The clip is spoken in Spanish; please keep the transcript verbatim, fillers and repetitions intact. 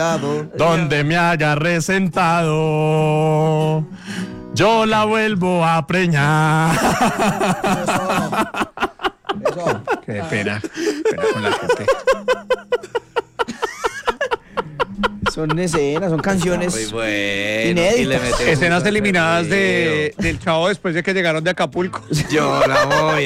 Donde me agarré sentado, yo la vuelvo a preñar. Eso, eso. Qué pena, pena con la gente. Son escenas, son canciones. Muy bueno. Inéditas. Y le mete Escenas mucho eliminadas perreo. de, del Chavo después de que llegaron de Acapulco. Yo la voy